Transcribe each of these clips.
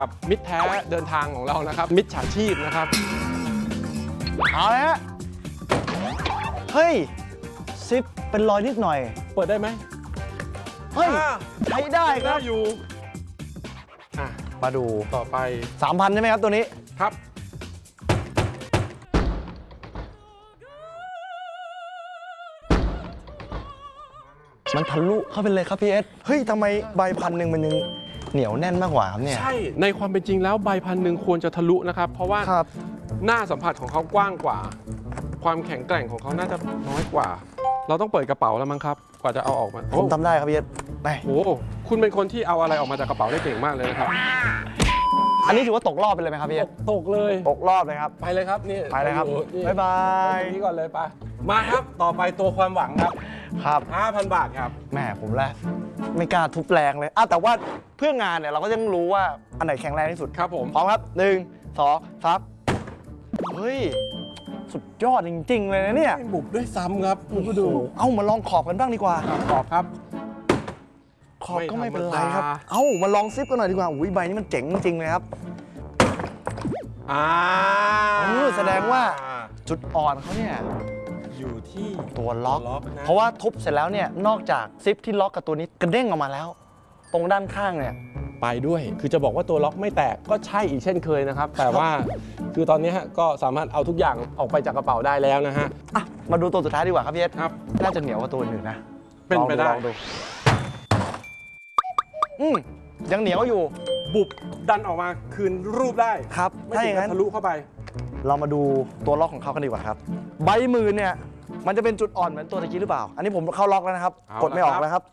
กับมิตรแท้เดินทางของเรานะครับมิตรฉาชีพนะครับเอาละฮะเฮ้ยซิปเป็นรอยนิดหน่อยเปิดได้ไหมเฮ้ยใช้ได้ครับอยู่มาดูต่อไป 3,000 ใช่ไหมครับตัวนี้ครับมันทะลุเข้าไปเลยครับพี่เอสเฮ้ยทำไมใบ1,000มันยังเหนียวแน่นมากกว่าครับเนี่ยใช่ในความเป็นจริงแล้วใบ1,000ควรจะทะลุนะครับเพราะว่าหน้าสัมผัสของเขากว้างกว่าความแข็งแกร่งของเขาน่าจะน้อยกว่าเราต้องเปิดกระเป๋าแล้วมั้งครับกว่าจะเอาออกมาผมทำได้ครับพี่เอสไปโอ้คุณเป็นคนที่เอาอะไรออกมาจากกระเป๋าได้เก่งมากเลยนะครับอันนี้ถือว่าตกรอบไปเลยไหมครับพี่เอสตกเลยตกรอบเลยครับไปเลยครับนี่ไปเลยครับบ๊ายบายนี่ก่อนเลยไปมาครับต่อไปตัวความหวังครับครับ 5,000 บาทครับแม่ผมแหละไม่กล้าทุบแรงเลยแต่ว่าเพื่องานเนี่ยเราก็ต้องรู้ว่าอันไหนแข็งแรงที่สุดครับผมพร้อมครับ1 2 3เฮ้ยสุดยอดจริงๆเลยนะเนี่ยบุบด้วยซ้ำครับมาดูมาลองขอบกันบ้างดีกว่าขอบครับขอบก็ไม่เป็นไรครับมาลองซิปกันหน่อยดีกว่าอุ้ยใบนี้มันเจ๋งจริงเลยครับแสดงว่าจุดอ่อนเขาเนี่ยอยู่ที่ตัวล็อกเพราะว่าทุบเสร็จแล้วเนี่ยนอกจากซิปที่ล็อกกับตัวนี้กระเด้งออกมาแล้วตรงด้านข้างเนี่ยไปด้วยคือจะบอกว่าตัวล็อกไม่แตกก็ใช่อีกเช่นเคยนะครับแต่ว่าคือตอนนี้ก็สามารถเอาทุกอย่างออกไปจากกระเป๋าได้แล้วนะฮะมาดูตัวสุดท้ายดีกว่าครับพี่เอสครับน่าจะเหนียวกว่าตัวอื่นนะเป็นไปได้ยังเหนียวอยู่บุบดันออกมาคืนรูปได้ครับถ้าอย่างนั้นทะลุเข้าไปเรามาดูตัวล็อกของเขากันดีกว่าครับใบมือเนี่ยมันจะเป็นจุดอ่อนเหมือนตัวตะกี้หรือเปล่าอันนี้ผมเข้าล็อกแล้วนะครับกดไม่ออกแล้วครับ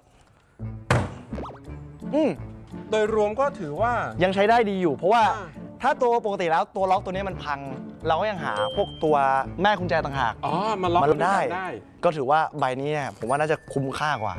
โดยรวมก็ถือว่ายังใช้ได้ดีอยู่เพราะว่าถ้าตัวปกติแล้วตัวล็อกตัวนี้มันพังเราก็ยังหาพวกตัวแม่กุญแจต่างหากมาล็อกได้ก็ถือว่าใบนี้เนี่ยผมว่าน่าจะคุ้มค่ากว่า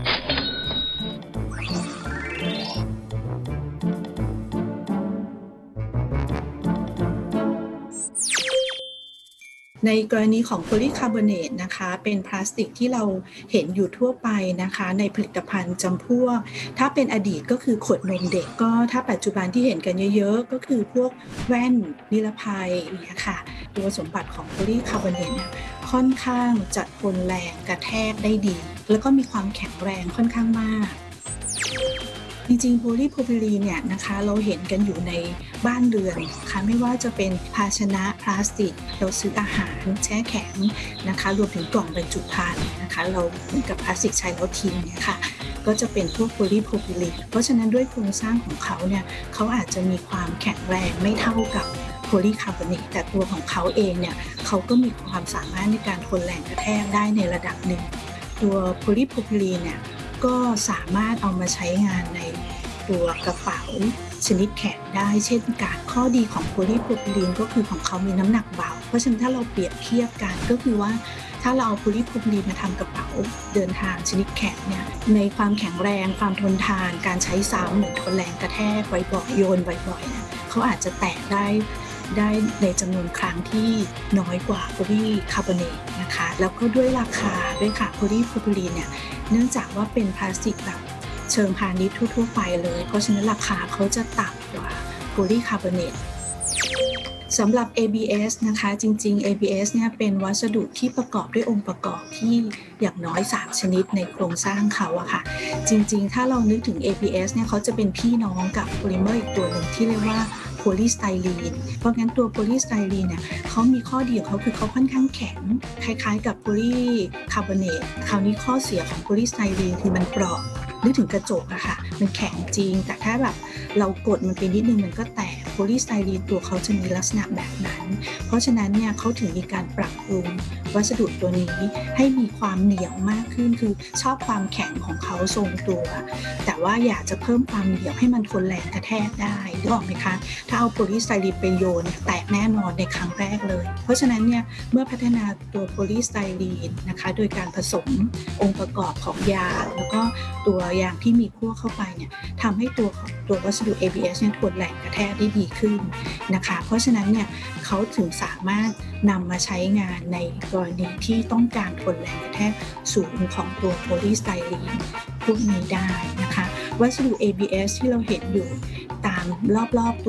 ในกรณีของโพลีคาร์บอเนตนะคะเป็นพลาสติกที่เราเห็นอยู่ทั่วไปนะคะในผลิตภัณฑ์จำพวกถ้าเป็นอดีตก็คือขวดนมเด็กก็ถ้าปัจจุบันที่เห็นกันเยอะๆก็คือพวกแว่นนิรภัยเนี่ยค่ะตัวสมบัติของโพลีคาร์บอเนตค่อนข้างจะทนแรงกระแทกได้ดีแล้วก็มีความแข็งแรงค่อนข้างมากจริงๆโพลีโพรพิลีนเนี่ยนะคะเราเห็นกันอยู่ในบ้านเรือนนะคะไม่ว่าจะเป็นภาชนะพลาสติกเราซื้ออาหารแช่แข็งนะคะรวมถึงกล่องบรรจุภัณฑ์นะคะเราเหมือนกับพลาสติกใช้แล้วทิ้งเนี่ยค่ะก็จะเป็นพวกโพลีโพรพิลีนเพราะฉะนั้นด้วยโครงสร้างของเขาเนี่ยเขาอาจจะมีความแข็งแรงไม่เท่ากับโพลีคาร์บอเนตแต่ตัวของเขาเองเนี่ยเขาก็มีความสามารถในการทนแรงกระแทกได้ในระดับหนึ่งตัวโพลีโพรพิลีนเนี่ยก็สามารถเอามาใช้งานในตัวกระเป๋าชนิดแข็งได้เช่นกันข้อดีของโพลีโพรพิลีนก็คือของเขามีน้ำหนักเบาเพราะฉะนั้นถ้าเราเปรียบเทียบกันก็คือว่าถ้าเราเอาโพลีโพรพิลีนมาทำกระเป๋าเดินทางชนิดแข็งเนี่ยในความแข็งแรงความทนทานการใช้ซ้ำเหมือนทนแรงกระแทกบ่อยๆโยนบ่อยๆเนี่ยเขาอาจจะแตกได้ในจำนวนครั้งที่น้อยกว่าโพลีคาร์บอเนตนะคะแล้วก็ด้วยราคาด้วยค่ะโพลีโพรพิลีนเนี่ยเนื่องจากว่าเป็นพลาสติกแบบเชิงพาณิชย์ทั่วๆไปเลยเพราะฉะนั้นราคาเขาจะต่ำกว่าโพลีคาร์บอเนตสำหรับ ABS นะคะจริงๆ ABS เนี่ยเป็นวัสดุที่ประกอบด้วยองค์ประกอบที่อย่างน้อย3ชนิดในโครงสร้างเขาอะค่ะจริงๆถ้าเรานึกถึง ABS เนี่ยเขาจะเป็นพี่น้องกับโพลิเมอร์อีกตัวหนึ่งที่เรียกว่าโพลีสไตรีนเพราะงั้นตัวโพลีสไตรีนเนี่ยเขามีข้อดีของเขาคือเขาค่อนข้างแข็งคล้ายๆกับโพลีคาร์บอเนตคราวนี้ข้อเสียของโพลีสไตรีนคือมันเปราะนึกถึงกระจกอะค่ะมันแข็งจริงแต่ถ้าแบบเรากดมันไปนิดนึงมันก็แตกโพลีสไตรีนตัวเขาจะมีลักษณะแบบนั้นเพราะฉะนั้นเนี่ยเขาถึงมีการปรับปรุงวัสดุตัวนี้ให้มีความเหนียวมากขึ้นคือชอบความแข็งของเขาทรงตัวแต่ว่าอยากจะเพิ่มความเหนียวให้มันทนแรงกระแทกได้นึกออกไหมคะถ้าเอาโพลีสไตรีนไปโยนแตกแน่นอนในครั้งแรกเลยเพราะฉะนั้นเนี่ยเมื่อพัฒนาตัวโพลีสไตรีนนะคะโดยการผสมองค์ประกอบของยางแล้วก็ตัวยางที่มีคั่วเข้าไปเนี่ยทำให้ตัววัสดุ ABS เนี่ยทนแรงกระแทกได้ดีขึ้นนะคะเพราะฉะนั้นเนี่ยเขาถึงสามารถนำมาใช้งานในกรณีที่ต้องการทนแรงกระแทกสูงของตัวโพลีสไตรีนพวกนี้ได้นะคะวัสดุ ABS ที่เราเห็นอยู่ตามรอบๆ